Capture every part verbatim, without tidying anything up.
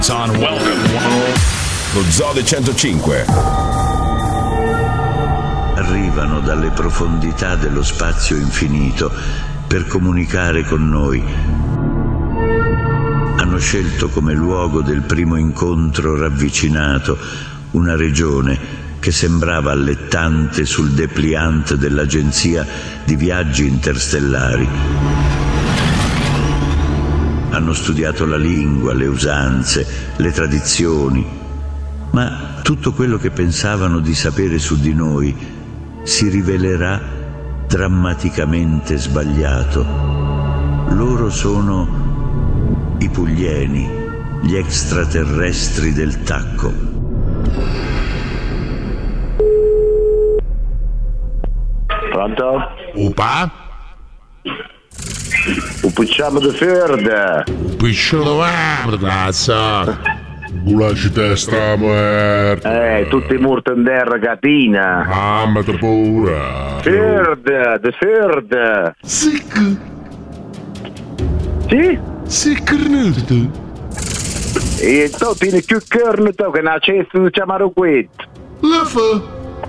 On welcome. Lo Zoo del centocinque. Arrivano dalle profondità dello spazio infinito per comunicare con noi. Hanno scelto come luogo del primo incontro ravvicinato una regione che sembrava allettante sul dépliant dell'agenzia di viaggi interstellari. Hanno studiato la lingua, le usanze, le tradizioni, ma tutto quello che pensavano di sapere su di noi si rivelerà drammaticamente sbagliato. Loro sono i Puglieni, gli extraterrestri del Tacco. Pronto? Opa? Un picciamo di ferda. Un picciolo di merda, cazzo. Gulaci testa merda. Eh, tutti morti in terra, gatina. Mamma te pure. Ferda, di ferda. Sic. Sì? Sic. E tu tieni più carne tu che non c'è di chiamare questo. Leffe.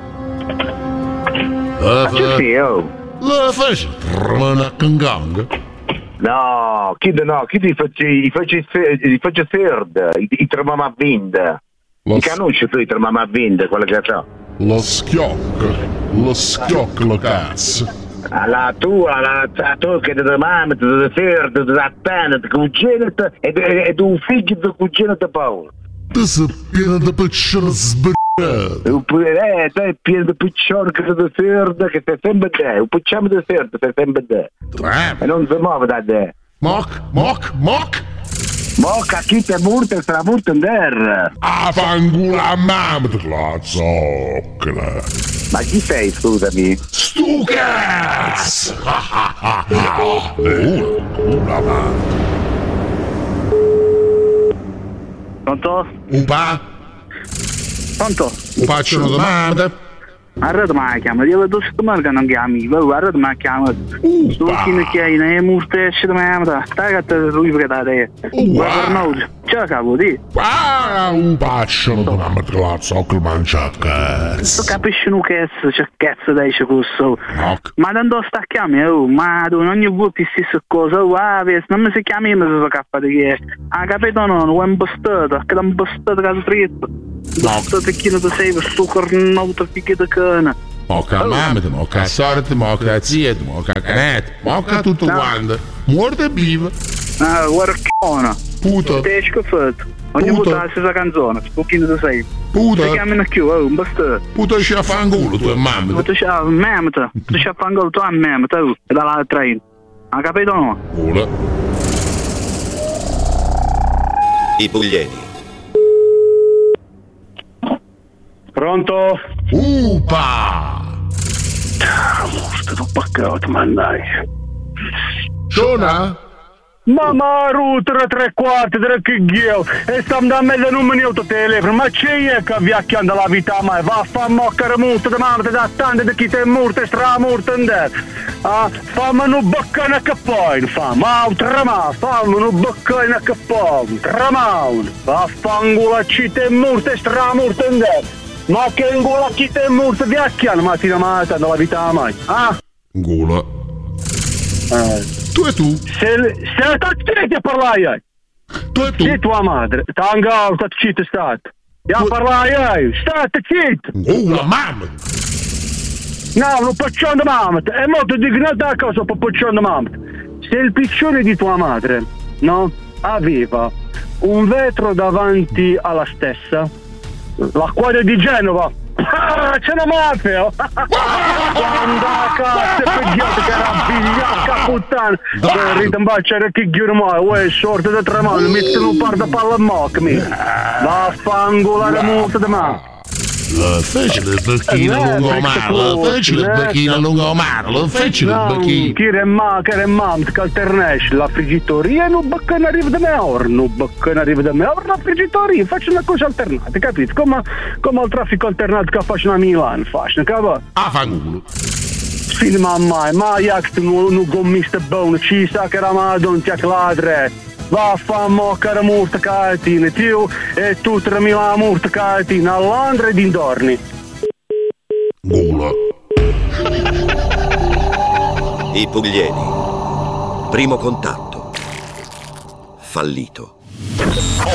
Ma ci sei, oh? Leffe. Ramana Kangang. No, chi no, chi ti faccia i faccia i faccia ferda, i, i tromama a vinda. Lo I s- conosci tu i tromama a vinda, quello che so. Lo schiocco. Lo schiocco, lo cazzo. La tua, la, la tua che ti mamma, ti ferda, ti attana, ti cuginata ed è un figlio di cuginata Paolo. Ti sei pieno di picciolo sbagliato. Eh, dai, pieno di piccione che ti ferda, che stai sempre te, un picciamo di ferda, stai sempre te. E non si muove da te. Moc, moc, moc. Mocca, chi ti è morto, sarà morto in terra. Ah, fangula a mamma te la zoccola. Ma chi sei, scusami? Stu cazzo! Una, una mamma. Pronto? Upa? Pronto? Upa c'è una domanda? Arrête ma chiama, io vedo settimana che non chiami, arrête ma chiama. Sto chi che hai, ne morte esce da me, stai a te lui che da te. Guarda no, ciao cavo di. Ah, upa c'è una domanda te la zoccola mangia Tu cazzo. capisci nu che c'è cazzo dai c'è questo. Moc. Ma tanto sta chiami, oh, ma tu ogni volta stessa cosa, ah, vedi, non mi si chiami, mi si cappa di che. Ah, capito no, non è un bastardo, che è un bastardo che è stretto. Bastardo che non ti sei per sto cornuto figlio di cane. Moca mamma, moca sorte, moca zia, moca canette, moca tutto quanto. Morte viva. Ah, guarda che buona. Puta, Te hai scoperto. Ogni Puta. volta la stessa canzone, pochino ti sei. puta, Ti chiamano più, oh, un bastardo. puta c'è a fanculo tu e mamma. Ma tu c'hai la memata, tu c'hai fangolo tu a memata, oh, e dall'altra in. Ha capito no? Ora. I Puglieni. Pronto? Upa! Morto, tu paccato, mandai. Shona? Mamma rutra tre quarti, tre che ghio, e stiamo da me non mi auto telefono, ma c'è io che viacchiando la vita mai, va a fa moccare molto da mamma, da tante di chi ti è morto e stra morto in der. Ah, fammi un boccone che poi, fammi, ah, trama, fammi un boccone che poi, trama, va a fangula ci ti è morto e stra morto in der. Ma che in gola chi ti è morto viacchiando, ma ti ramata dalla vita mai, ah? Gola. Eh. Tu e tu? Se, se sta zitto a parlare, Tu e tu? sì, tua madre, tanga, sta zitto stato. Ja Tu- parlare, state zitto. Gola mamma! No, non piccione mamma, è molto dignità a cosa per piccione mamma. Se il piccione di tua madre, no, aveva un vetro davanti alla stessa, l'acquario di Genova, ah, c'è una mafia! Quando cazzo è peggiato che era bigliacca puttana! Ritambaccere che ghirmai, uè, sorte da tre mani, metti un par da palla a moccami! Vaffangolare molto da me! Fece il becchino lungomare, fece il becchino lungomare, fece il becchino. Chi è ma, che è ma, che alternesce la friggitoria e non beccone arriva da me ora, non beccone arriva da me ora la friggitoria, faccio una cosa alternata, capito? Come, come il traffico alternato che faccio a Milano, faccio, capito? Ah, fanculo. Film a mai, ma io non gommista buono, ci sa che era madonna ti accladre. va a fare moccare molta catina, tu e tu tremila molta catina all'andra e dintorni. Gula. I Puglieni. Primo contatto. Fallito.